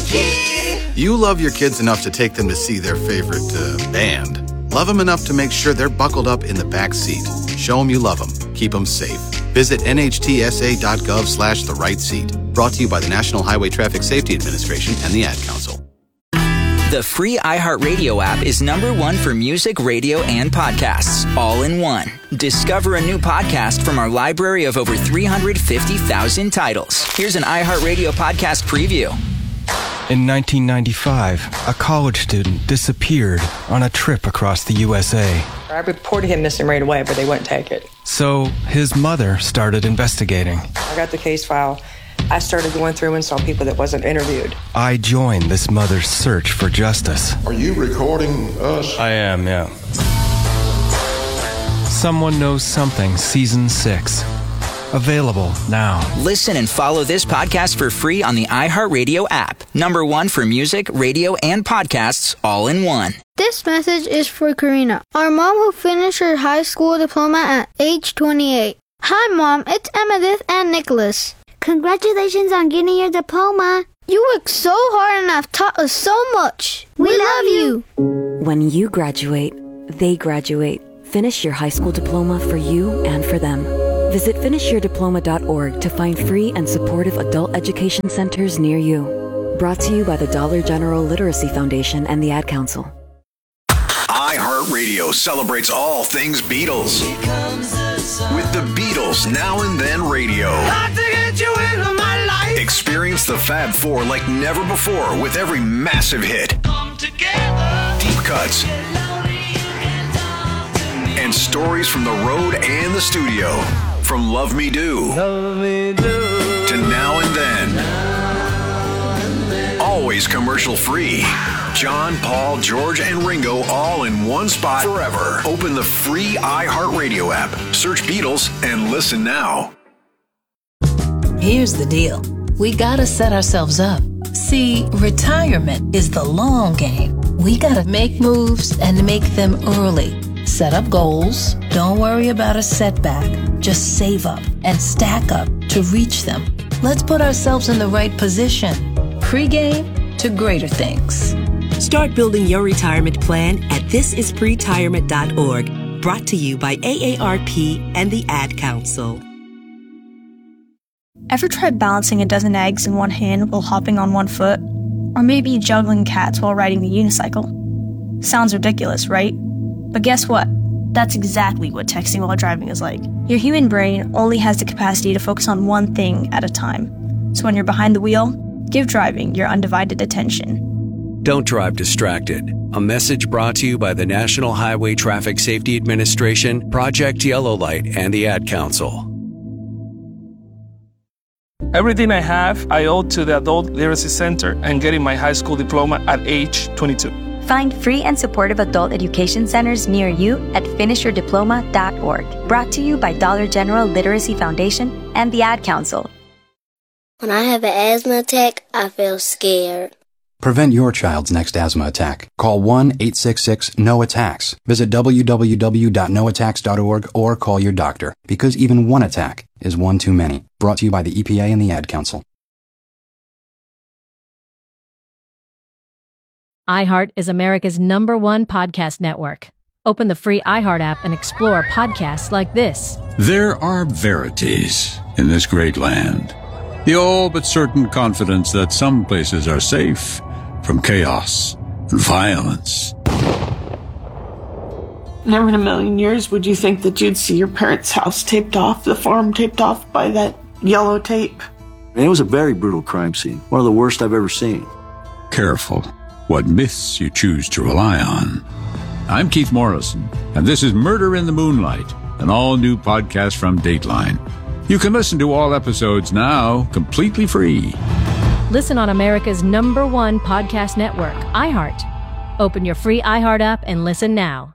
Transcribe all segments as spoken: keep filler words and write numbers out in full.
You love your kids enough to take them to see their favorite uh, band. Love them enough to make sure they're buckled up in the back seat. Show them you love them. Keep them safe. Visit nhtsa.gov slash the right seat. Brought to you by the National Highway Traffic Safety Administration and the Ad Council. The free iHeartRadio app is number one for music, radio, and podcasts, all in one. Discover a new podcast from our library of over three hundred fifty thousand titles. Here's an iHeartRadio podcast preview. In nineteen ninety-five, a college student disappeared on a trip across the U S A. I reported him missing right away, but they wouldn't take it. So his mother started investigating. I got the case file. I started going through and saw people that wasn't interviewed. I joined this mother's search for justice. Are you recording us? I am, yeah. Someone Knows Something, Season six. Available now. Listen and follow this podcast for free on the iHeartRadio app. Number one for music, radio, and podcasts, all in one. This message is for Karina, our mom who finished her high school diploma at age twenty-eight. Hi, Mom. It's Emmettith and Nicholas. Congratulations on getting your diploma. You worked so hard and have taught us so much. We, we love you. When you graduate, they graduate. Finish your high school diploma for you and for them. Visit finish your diploma dot org to find free and supportive adult education centers near you. Brought to you by the Dollar General Literacy Foundation and the Ad Council. iHeartRadio celebrates all things Beatles. With the Beatles Now and Then Radio. Experience the Fab Four like never before with every massive hit. Deep cuts. And stories from the road and the studio. From Love Me Do, Love Me Do to Now and Then. Always commercial free. John, Paul, George, and Ringo all in one spot forever. Open the free iHeartRadio app. Search Beatles and listen now. Here's the deal. We gotta set ourselves up. See, retirement is the long game. We gotta make moves and make them early. Set up goals. Don't worry about a setback. Just save up and stack up to reach them. Let's put ourselves in the right position. Pre-game to greater things. Start building your retirement plan at this is pretirement dot org. Brought to you by A A R P and the Ad Council. Ever tried balancing a dozen eggs in one hand while hopping on one foot? Or maybe juggling cats while riding the unicycle? Sounds ridiculous, right? But guess what? That's exactly what texting while driving is like. Your human brain only has the capacity to focus on one thing at a time. So when you're behind the wheel, give driving your undivided attention. Don't drive distracted. A message brought to you by the National Highway Traffic Safety Administration, Project Yellow Light, and the Ad Council. Everything I have, I owe to the Adult Literacy Center and getting my high school diploma at age twenty-two. Find free and supportive adult education centers near you at finish your diploma dot org. Brought to you by Dollar General Literacy Foundation and the Ad Council. When I have an asthma attack, I feel scared. Prevent your child's next asthma attack. Call one eight six six N O attacks. Visit w w w dot no attacks dot org or call your doctor, because even one attack is one too many. Brought to you by the E P A and the Ad Council. iHeart is America's number one podcast network. Open the free iHeart app and explore podcasts like this. There are verities in this great land. The all but certain confidence that some places are safe from chaos and violence. Never in a million years would you think that you'd see your parents' house taped off, the farm taped off by that yellow tape. And it was a very brutal crime scene, one of the worst I've ever seen. Careful what myths you choose to rely on. I'm Keith Morrison, and this is Murder in the Moonlight, an all-new podcast from Dateline. You can listen to all episodes now, completely free. Listen on America's number one podcast network, iHeart. Open your free iHeart app and listen now.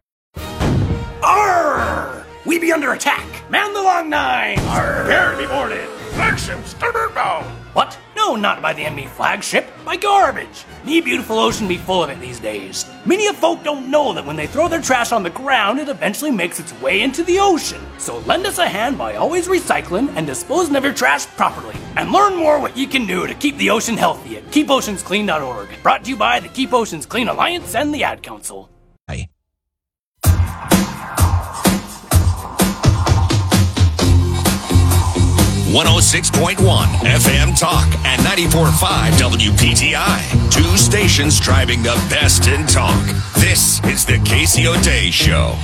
Arr! We be under attack. Man the long nine. Arr! Prepare to be boarded. Maxim starboard bow. What? No, No, not by the enemy flagship, by garbage. The beautiful ocean be full of it these days. Many of folk don't know that when they throw their trash on the ground, it eventually makes its way into the ocean. So lend us a hand by always recycling and disposing of your trash properly. And learn more what you can do to keep the ocean healthy at keep oceans clean dot org. Brought to you by the Keep Oceans Clean Alliance and the Ad Council. Hi. one oh six point one F M Talk and ninety-four point five W P T I. Two stations driving the best in talk. This is the Casey O'Day Show.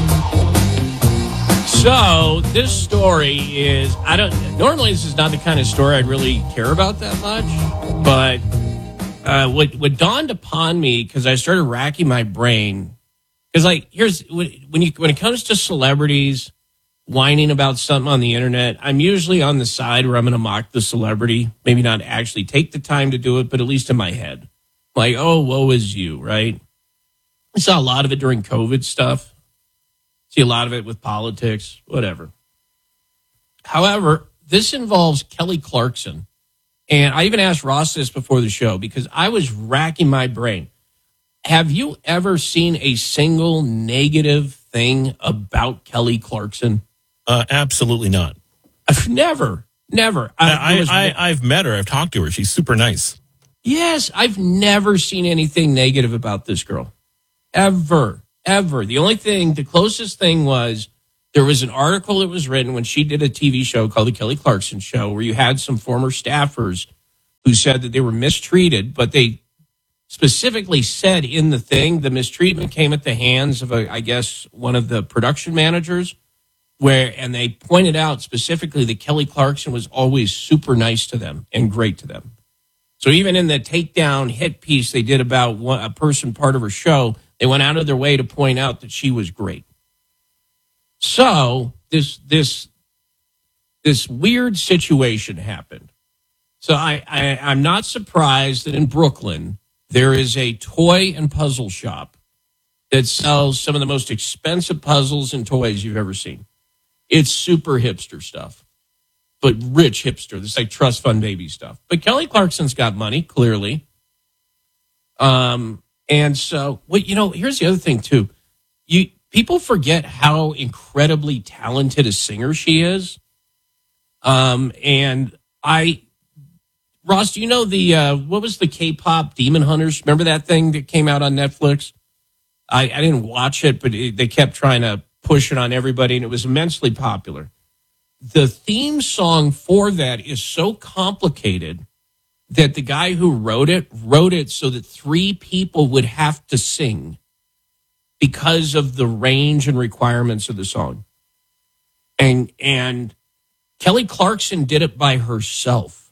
So, this story is, I don't, normally this is not the kind of story I'd really care about that much, but uh, what, what dawned upon me, because I started racking my brain, because like, here's, when you when it comes to celebrities whining about something on the internet, I'm usually on the side where I'm going to mock the celebrity, maybe not actually take the time to do it, but at least in my head. Like, oh, woe is you, right? I saw a lot of it during COVID stuff. See a lot of it with politics, whatever. However, this involves Kelly Clarkson. And I even asked Ross this before the show because I was racking my brain. Have you ever seen a single negative thing about Kelly Clarkson? Uh, absolutely not. I've never, never. I, I, I, I've met her. I've talked to her. She's super nice. Yes, I've never seen anything negative about this girl. Ever, ever. The only thing, the closest thing was there was an article that was written when she did a T V show called The Kelly Clarkson Show where you had some former staffers who said that they were mistreated, but they specifically said in the thing the mistreatment came at the hands of, a, I guess, one of the production managers. Where and they pointed out specifically that Kelly Clarkson was always super nice to them and great to them. So even in the takedown hit piece they did about one, a person part of her show, they went out of their way to point out that she was great. So this this this weird situation happened. So I, I I'm not surprised that in Brooklyn there is a toy and puzzle shop that sells some of the most expensive puzzles and toys you've ever seen. It's super hipster stuff, but rich hipster. It's like trust fund baby stuff. But Kelly Clarkson's got money, clearly. Um, and so, well, you know, here's the other thing, too. You people forget how incredibly talented a singer she is. Um, and I, Ross, do you know the, uh, what was the K-pop Demon Hunters? Remember that thing that came out on Netflix? I, I didn't watch it, but it, they kept trying to push it on everybody, and it was immensely popular. The theme song for that is so complicated that the guy who wrote it wrote it so that three people would have to sing because of the range and requirements of the song. And and Kelly Clarkson did it by herself.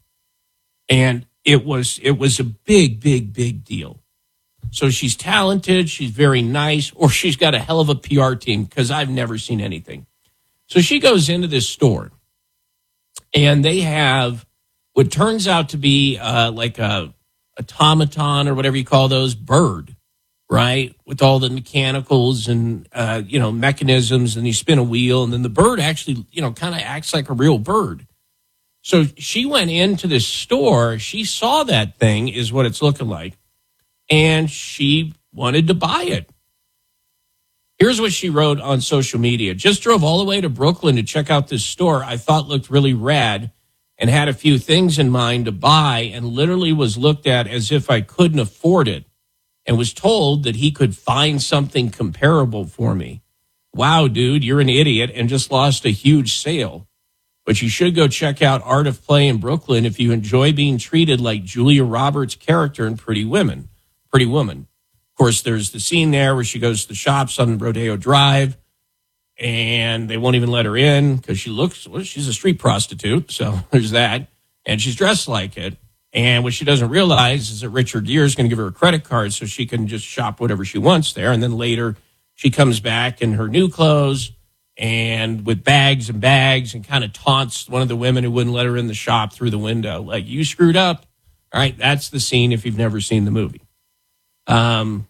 And it was it was a big, big, big deal. So she's talented, she's very nice, or she's got a hell of a P R team because I've never seen anything. So she goes into this store, and they have what turns out to be uh, like a automaton or whatever you call those, bird, right? With all the mechanicals and, uh, you know, mechanisms, and you spin a wheel, and then the bird actually, you know, kind of acts like a real bird. So she went into this store, she saw that thing is what it's looking like. And she wanted to buy it. Here's what she wrote on social media. Just drove all the way to Brooklyn to check out this store I thought looked really rad and had a few things in mind to buy and literally was looked at as if I couldn't afford it and was told that he could find something comparable for me. Wow, dude, you're an idiot and just lost a huge sale. But you should go check out Art of Play in Brooklyn if you enjoy being treated like Julia Roberts' character in Pretty Women. Pretty Woman. Of course, there's the scene there where she goes to the shops on Rodeo Drive, and they won't even let her in because she looks, well, she's a street prostitute, so there's that. And she's dressed like it. And what she doesn't realize is that Richard Gere is going to give her a credit card so she can just shop whatever she wants there. And then later she comes back in her new clothes and with bags and bags and kind of taunts one of the women who wouldn't let her in the shop through the window. Like, you screwed up. All right, that's the scene if you've never seen the movie. Um,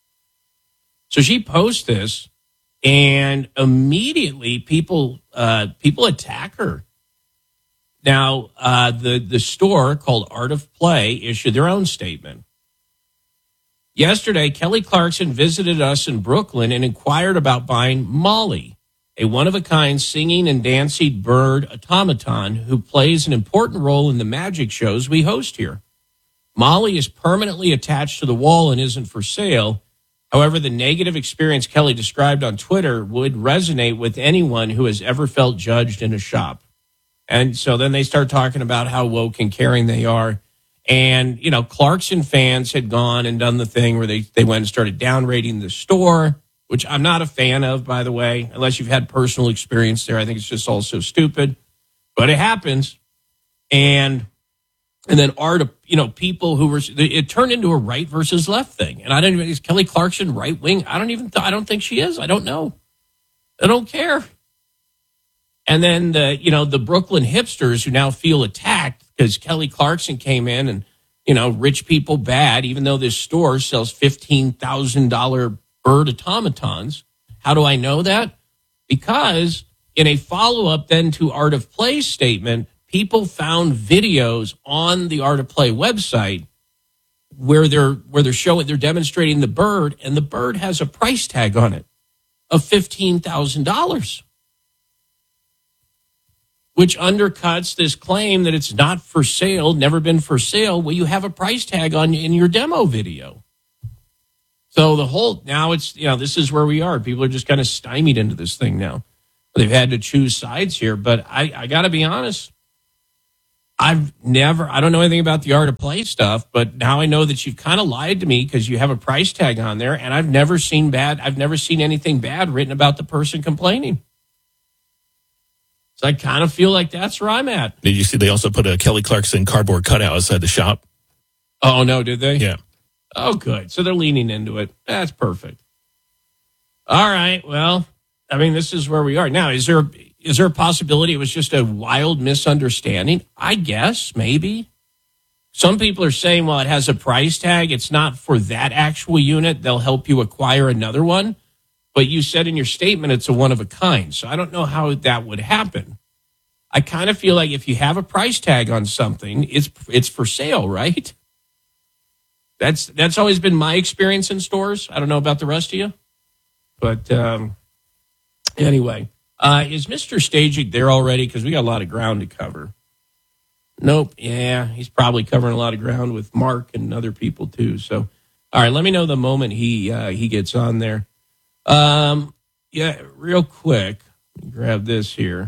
so she posts this, and immediately people uh, people attack her. Now, uh, the, the store called Art of Play issued their own statement. Yesterday, Kelly Clarkson visited us in Brooklyn and inquired about buying Molly, a one-of-a-kind singing and dancing bird automaton who plays an important role in the magic shows we host here. Molly is permanently attached to the wall and isn't for sale. However, the negative experience Kelly described on Twitter would resonate with anyone who has ever felt judged in a shop. And so then they start talking about how woke and caring they are. And, you know, Clarkson fans had gone and done the thing where they, they went and started downrating the store, which I'm not a fan of, by the way, unless you've had personal experience there. I think it's just all so stupid. But it happens. And and then art, you know, people who were, it turned into a right versus left thing. And I don't even, is Kelly Clarkson right wing? I don't even, I don't think she is. I don't know. I don't care. And then the, you know, the Brooklyn hipsters who now feel attacked because Kelly Clarkson came in and, you know, rich people bad, even though this store sells fifteen thousand dollars bird automatons. How do I know that? Because in a follow-up then to Art of Play statement, people found videos on the Art of Play website where they're where they're showing they're demonstrating the bird, and the bird has a price tag on it of fifteen thousand dollars, which undercuts this claim that it's not for sale, never been for sale. Well, you have a price tag on in your demo video. So the whole now it's you know this is where we are. People are just kind of stymied into this thing now. They've had to choose sides here, but I, I got to be honest. I've never, I don't know anything about the Art of Play stuff, but now I know that you've kind of lied to me because you have a price tag on there, and I've never seen bad, I've never seen anything bad written about the person complaining. So I kind of feel like that's where I'm at. Did you see they also put a Kelly Clarkson cardboard cutout outside the shop? Oh, no, did they? Yeah. Oh, good. So they're leaning into it. That's perfect. All right. Well, I mean, this is where we are. Now, is there is there a possibility it was just a wild misunderstanding? I guess, maybe. Some people are saying, well, it has a price tag. It's not for that actual unit. They'll help you acquire another one. But you said in your statement it's a one-of-a-kind. So I don't know how that would happen. I kind of feel like if you have a price tag on something, it's it's for sale, right? That's that's always been my experience in stores. I don't know about the rest of you. But um, anyway, uh, is Mister Staging there already? Because we got a lot of ground to cover. Nope. Yeah, he's probably covering a lot of ground with Mark and other people too. So, all right, let me know the moment he uh, he gets on there. Um, yeah, real quick, let me grab this here.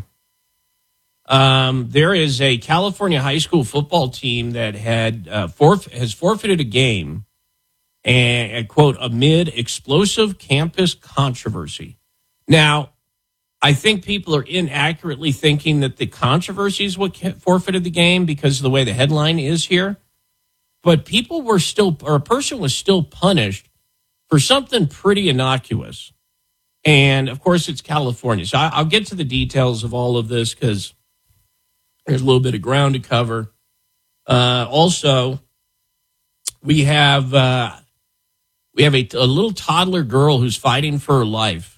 Um, there is a California high school football team that had uh, forf- has forfeited a game, and, and quote, amid explosive campus controversy. Now, I think people are inaccurately thinking that the controversy is what forfeited the game because of the way the headline is here. But people were still, or a person was still punished for something pretty innocuous. And, of course, it's California. So I, I'll get to the details of all of this because there's a little bit of ground to cover. Uh, also, we have uh, we have a, a little toddler girl who's fighting for her life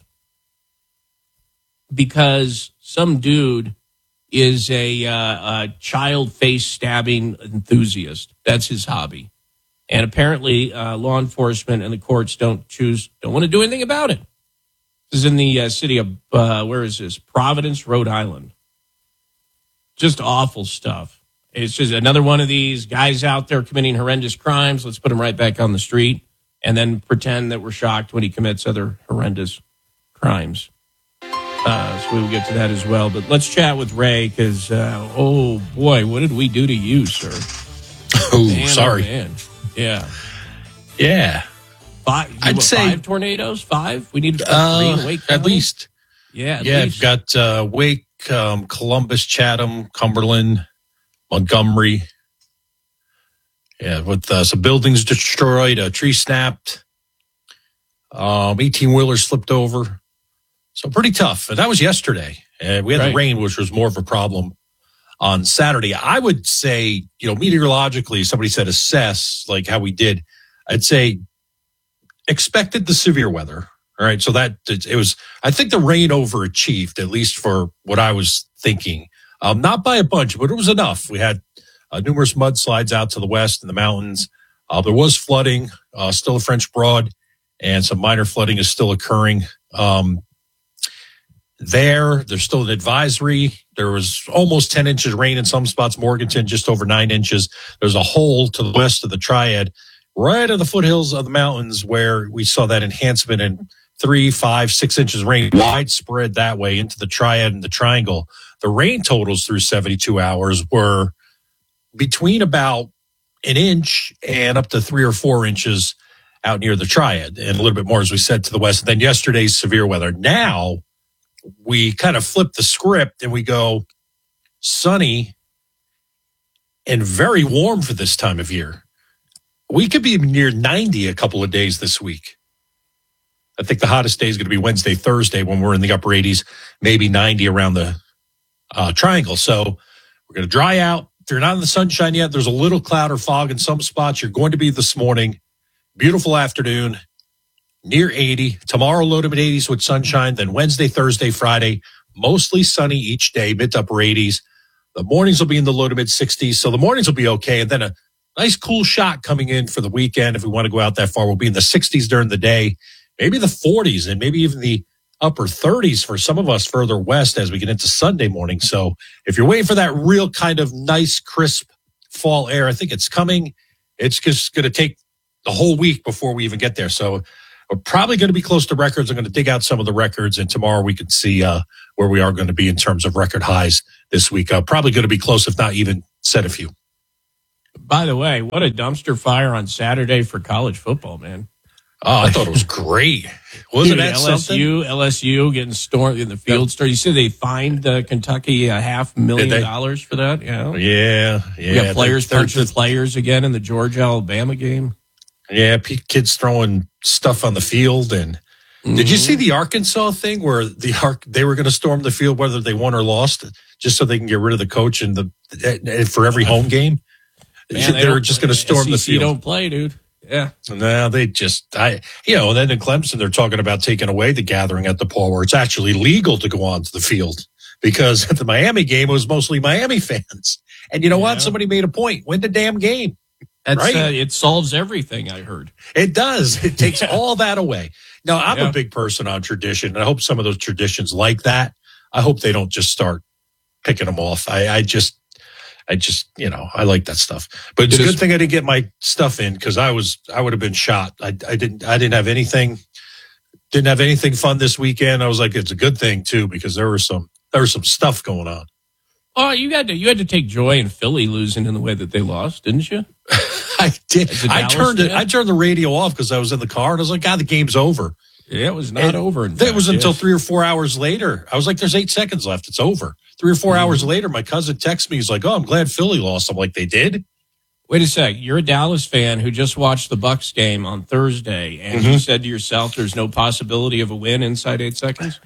because some dude is a, uh, a child face stabbing enthusiast. That's his hobby. And apparently uh, law enforcement and the courts don't choose, don't want to do anything about it. This is in the uh, city of, uh, where is this? Providence, Rhode Island. Just awful stuff. It's just another one of these guys out there committing horrendous crimes. Let's put him right back on the street and then pretend that we're shocked when he commits other horrendous crimes. Uh, so we will get to that as well. But let's chat with Ray because, uh, oh, boy, what did we do to you, sir? Oh, man, sorry. Oh, man. Yeah. Yeah. Five, I'd what, say five tornadoes? Five? We need uh, three in Wake County? At least. Yeah, at yeah, least. I've got uh, Wake, um, Columbus, Chatham, Cumberland, Montgomery. Yeah, with uh, some buildings destroyed, a tree snapped, um, eighteen-wheelers flipped over. So pretty tough. And that was yesterday. And we had right. the rain, which was more of a problem on Saturday. I would say, you know, meteorologically, somebody said assess, like how we did. I'd say expected the severe weather. All right. So that it was, I think the rain overachieved, at least for what I was thinking. Um, not by a bunch, but it was enough. We had uh, numerous mudslides out to the west in the mountains. Uh, there was flooding, uh, still a French Broad, and some minor flooding is still occurring. Um, there, there's still an advisory. There was almost ten inches of rain in some spots. Morganton, just over nine inches. There's a hole to the west of the Triad, right at the foothills of the mountains where we saw that enhancement in three, five, six inches of rain, widespread that way into the Triad and the Triangle. The rain totals through seventy-two hours were between about an inch and up to three or four inches out near the Triad, and a little bit more, as we said, to the west. And then yesterday's severe weather. Now we kind of flip the script and we go sunny and very warm for this time of year. We could be near ninety a couple of days this week. I think the hottest day is going to be Wednesday, Thursday, when we're in the upper eighties, maybe ninety around the uh, Triangle. So we're going to dry out. If you're not in the sunshine yet, there's a little cloud or fog in some spots. You're going to be this morning. Beautiful afternoon, near eighty. Tomorrow, low to mid eighties with sunshine. Then Wednesday, Thursday, Friday, mostly sunny each day, mid to upper eighties. The mornings will be in the low to mid sixties. So the mornings will be okay. And then a nice cool shot coming in for the weekend. If we want to go out that far, we'll be in the sixties during the day, maybe the forties, and maybe even the upper thirties for some of us further west as we get into Sunday morning. So if you're waiting for that real kind of nice, crisp fall air, I think it's coming. It's just going to take the whole week before we even get there. So we're probably going to be close to records. I'm going to dig out some of the records, and tomorrow we can see uh, where we are going to be in terms of record highs this week. Uh, probably going to be close, if not even set a few. By the way, what a dumpster fire on Saturday for college football, man. Oh, I thought it was great. Wasn't Dude, that L S U, something? L S U getting stormed in the field store. You said they fined uh, Kentucky a half million Did they? dollars for that? Yeah. Yeah, yeah. We got players They're- punching they're- players again in the Georgia-Alabama game. Yeah, p- kids throwing stuff on the field. And Mm-hmm. did you see the Arkansas thing where the Ark they were going to storm the field whether they won or lost, just so they can get rid of the coach and the and for every home game? Man, they, were don't just play. going to storm the S E C field. don't play, dude. Yeah. No, they just, I, you know, and then in Clemson, they're talking about taking away the gathering at DePaul, where it's actually legal to go onto the field, because at the Miami game, it was mostly Miami fans. And you know what? Somebody made a point. Win the damn game. That's, right? uh, it solves everything, I heard. It does. It takes all that away. Now, I'm Yeah. a big person on tradition, and I hope some of those traditions like that, I hope they don't just start picking them off. I, I just, I just, you know, I like that stuff. But it's It a good is- thing I didn't get my stuff in, because I was, I would have been shot. I, I didn't, I didn't have anything, didn't have anything fun this weekend. I was like, it's a good thing too, because there was some, there was some stuff going on. Oh, you had to you had to take joy in Philly losing in the way that they lost, didn't you? I did. As a I Dallas turned it. fan? I turned the radio off because I was in the car, and I was like, God, the game's over. Yeah, it was not And over. In It fact, was until yes. three or four hours later. I was like, there's eight seconds left. It's over. Three or four Mm-hmm. hours later, my cousin texts me. He's like, oh, I'm glad Philly lost. I'm like, they did? Wait a sec. You're a Dallas fan who just watched the Bucks game on Thursday, and you Mhm. said to yourself, "There's no possibility of a win inside eight seconds."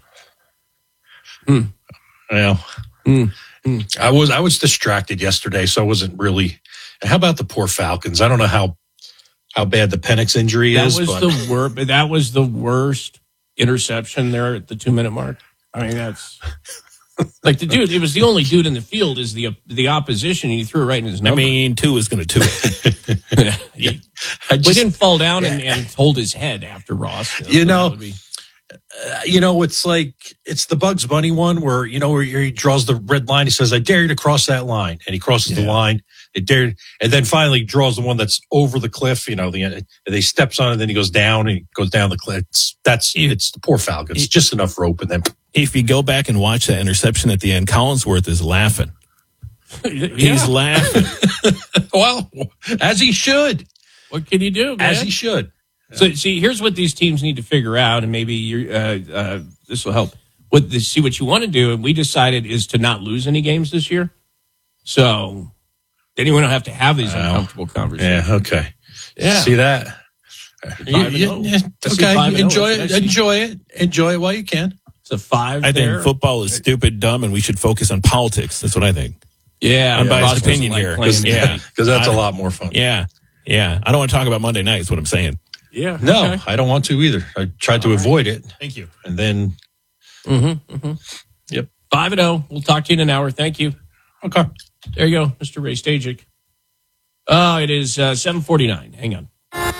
Hmm. Yeah. Hmm. I was I was distracted yesterday, so I wasn't really. How about the poor Falcons? I don't know how how bad the Penix injury That is. was but the worst. That was the worst interception there at the two minute mark. I mean, that's like the dude. It was the only dude in the field is the the opposition, and he threw it right in his number. I mean, two is going to two it. he, I but just- he didn't fall down and, and hold his head after Ross. You know, that would be- Uh, you know, it's like it's the Bugs Bunny one where you know where he draws the red line. He says, "I dare you to cross that line," and he crosses the line. They dare, and then finally draws the one that's over the cliff. You know, the and they steps on it, and then he goes down and he goes down the cliff. It's, that's it's the poor Falcons. Just enough rope, and then If you go back and watch that interception at the end, Collinsworth is laughing. He's laughing. well, as he should. What can you do, man? As he should. So, see, here's what these teams need to figure out, and maybe you're, uh, uh, this will help. What the, see what you want to do, and we decided is to not lose any games this year. So then you won't have to have these uncomfortable conversations. Yeah. Okay. Yeah. See that? Five You- and you- oh. yeah, I see okay. five and oh. Enjoy I it. see- Enjoy it. Enjoy it while you can. It's a five. I there. think football is stupid, dumb, and we should focus on politics. That's what I think. Yeah, unbiased Ross doesn't opinion like here. playing Yeah, because that's a a lot more fun. Yeah, yeah. I don't want to talk about Monday night. Is what I'm saying. Yeah. No, okay. I don't want to either. I tried to avoid it. Thank you. And then, Mm-hmm, mm-hmm. Yep. Five and oh. We'll talk to you in an hour. Thank you. Okay. There you go, Mister Ray Stajic. Oh, it is uh, seven forty-nine. Hang on.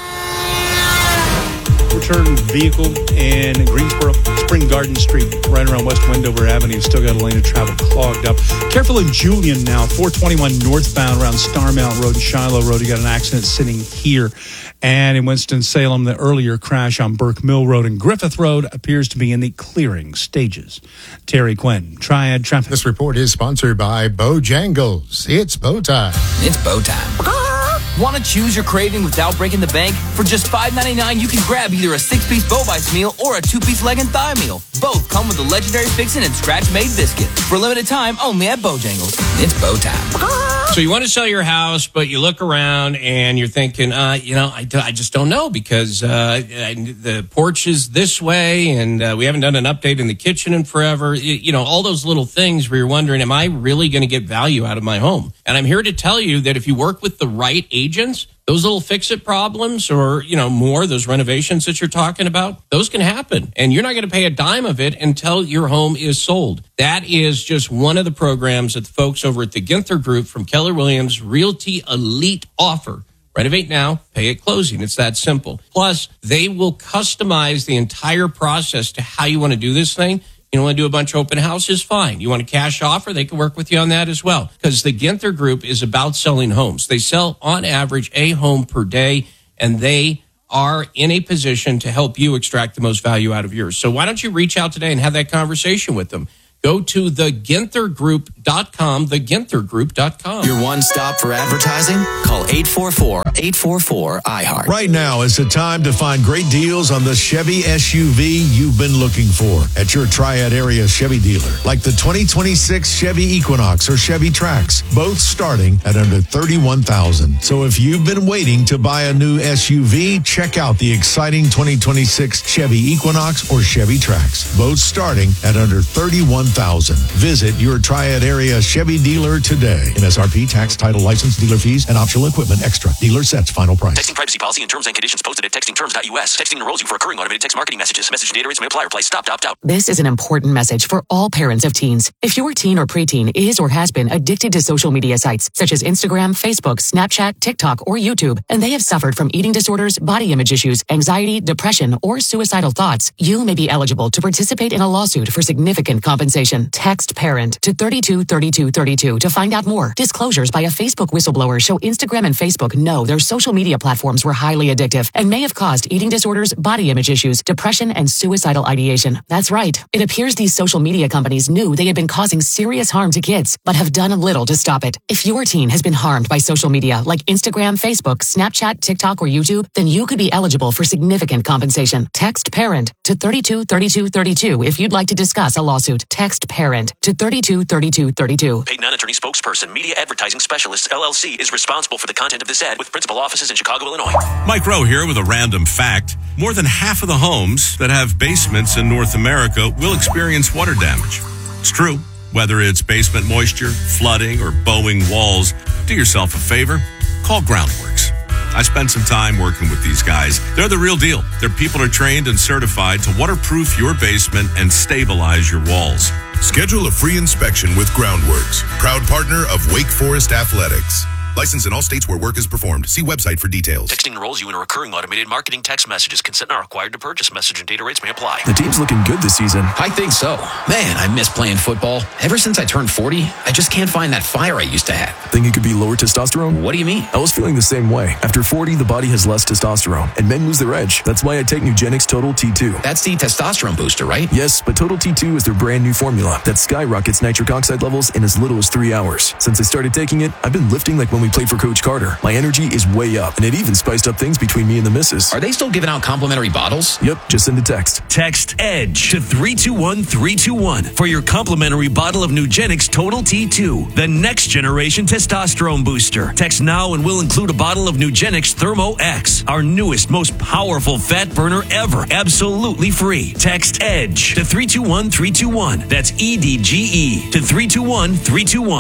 Return vehicle in Greensboro, Spring Garden Street, right around West Wendover Avenue. Still got a lane of travel clogged up. Careful in Julian now, four twenty-one northbound around Starmount Road and Shiloh Road. You got an accident sitting here. And in Winston-Salem, the earlier crash on Burke Mill Road and Griffith Road appears to be in the clearing stages. Terry Quinn, Triad Traffic. This report is sponsored by Bojangles. It's bow time. It's bow time. Want to choose your craving without breaking the bank? For just five ninety-nine, you can grab either a six-piece Bo-Bites meal or a two-piece leg and thigh meal. Both come with the legendary fixin' and scratch-made biscuit. For a limited time, only at Bojangles. It's bow time. So you want to sell your house, but you look around and you're thinking, uh, you know, I, I just don't know because uh, I, the porch is this way and uh, we haven't done an update in the kitchen in forever. You, you know, all those little things where you're wondering, am I really going to get value out of my home? And I'm here to tell you that if you work with the right agents, those little fix-it problems or, you know, more, those renovations that you're talking about, those can happen. And you're not going to pay a dime of it until your home is sold. That is just one of the programs that the folks over at the Ginther Group from Keller Williams Realty Elite offer. Renovate now, pay at closing. It's that simple. Plus, they will customize the entire process to how you want to do this thing. You don't want to do a bunch of open houses? Fine. You want a cash offer? They can work with you on that as well. Because the Ginther Group is about selling homes. They sell, on average, a home per day, and they are in a position to help you extract the most value out of yours. So why don't you reach out today and have that conversation with them? Go to the ginther group dot com, the ginther group dot com. Your one stop for advertising? Call eight four four, eight four four, I heart. Right now is the time to find great deals on the Chevy S U V you've been looking for at your Triad area Chevy dealer. Like the twenty twenty-six Chevy Equinox or Chevy Trax, both starting at under thirty-one thousand dollars. So if you've been waiting to buy a new S U V, check out the exciting twenty twenty-six Chevy Equinox or Chevy Trax, both starting at under thirty-one thousand dollars. Visit your Triad area Chevy dealer today. M S R P, tax, title, license, dealer fees, and optional equipment extra. Dealer sets final price. Texting privacy policy and terms and conditions posted at texting terms dot U S. Texting enrolls you for recurring automated text marketing messages. Message and data rates may apply. Reply stop, opt out. This is an important message for all parents of teens. If your teen or preteen is or has been addicted to social media sites such as Instagram, Facebook, Snapchat, TikTok, or YouTube, and they have suffered from eating disorders, body image issues, anxiety, depression, or suicidal thoughts, you may be eligible to participate in a lawsuit for significant compensation. Text PARENT to thirty-two thirty-two thirty-two to find out more. Disclosures by a Facebook whistleblower show Instagram and Facebook know their social media platforms were highly addictive and may have caused eating disorders, body image issues, depression, and suicidal ideation. That's right. It appears these social media companies knew they had been causing serious harm to kids, but have done little to stop it. If your teen has been harmed by social media like Instagram, Facebook, Snapchat, TikTok, or YouTube, then you could be eligible for significant compensation. Text PARENT to thirty-two thirty-two thirty-two if you'd like to discuss a lawsuit. Text PARENT to thirty-two thirty-two thirty-two. Paid non-attorney spokesperson, Media Advertising Specialists, L L C, is responsible for the content of this ad with principal offices in Chicago, Illinois. Mike Rowe here with a random fact. More than half of the homes that have basements in North America will experience water damage. It's true. Whether it's basement moisture, flooding, or bowing walls, do yourself a favor. Call Groundworks. I spent some time working with these guys. They're the real deal. Their people are trained and certified to waterproof your basement and stabilize your walls. Schedule a free inspection with Groundworks, proud partner of Wake Forest Athletics. Licensed in all states where work is performed. See website for details. Texting enrolls you in a recurring automated marketing text messages. Consent not required to purchase. Message and data rates may apply. The team's looking good this season. I think so. Man, I miss playing football. Ever since I turned forty, I just can't find that fire I used to have. Think it could be lower testosterone? What do you mean? I was feeling the same way. After forty, the body has less testosterone, and men lose their edge. That's why I take Nugenix Total T two. That's the testosterone booster, right? Yes, but Total T two is their brand new formula that skyrockets nitric oxide levels in as little as three hours. Since I started taking it, I've been lifting like when we played for Coach Carter. My energy is way up, and it even spiced up things between me and the missus. Are they still giving out complimentary bottles? Yep, just send a text. Text EDGE to three two one three two one for your complimentary bottle of Nugenix Total T two, the next generation testosterone booster. Text now and we'll include a bottle of Nugenix Thermo X, our newest, most powerful fat burner ever, absolutely free. Text EDGE to three two one three two one. That's E D G E to three two one three two one.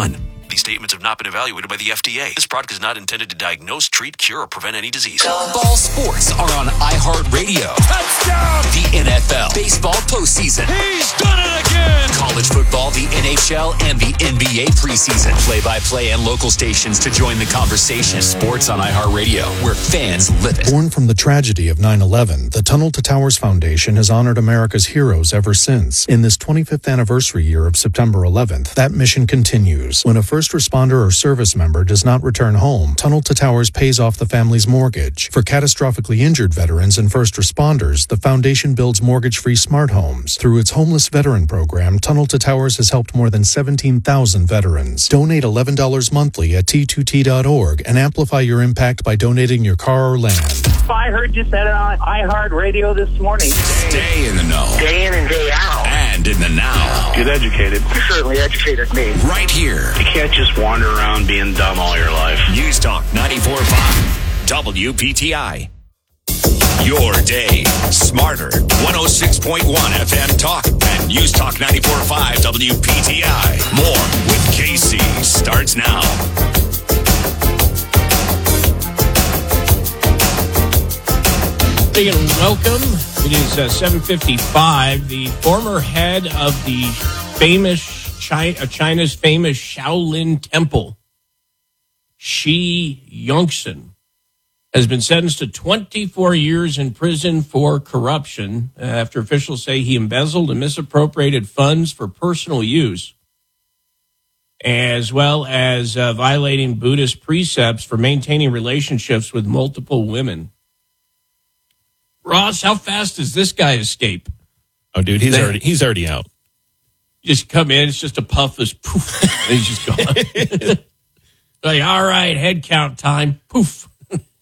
These statements have not been evaluated by the F D A. This product is not intended to diagnose, treat, cure, or prevent any disease. Ball sports are on iHeartRadio. Touchdown! The N F L, baseball postseason. He's done it again! College football, the N H L, and the N B A preseason. Play-by-play and local stations to join the conversation. Sports on iHeartRadio, where fans live it. Born from the tragedy of nine eleven, the Tunnel to Towers Foundation has honored America's heroes ever since. In this twenty-fifth anniversary year of September eleventh, that mission continues. When a first responder or service member does not return home, Tunnel to Towers pays off the family's mortgage. For catastrophically injured veterans and first responders, the foundation builds mortgage-free smart homes. Through its homeless veteran program, Tunnel to Towers has helped more than seventeen thousand veterans. Donate eleven dollars monthly at T two T dot org and amplify your impact by donating your car or land. I heard you said it on iHeartRadio this morning. Stay in the know. Day in and day out. And in the now. Get educated. You certainly educated me. Right here. You can't just wander around being dumb all your life. News Talk ninety-four point five. W P T I. Your day smarter. one oh six point one F M Talk and News Talk ninety-four point five W P T I. More with Casey starts now. And welcome. It is uh, seven fifty-five. The former head of the famous China, uh, China's famous Shaolin Temple, Shi Yongsan, has been sentenced to twenty-four years in prison for corruption uh, after officials say he embezzled and misappropriated funds for personal use, as well as uh, violating Buddhist precepts for maintaining relationships with multiple women. Ross, how fast does this guy escape? Oh, dude, he's They- already he's already out. Just come in, it's just a puff, this poof, and he's just gone. Like, all right, head count time, poof.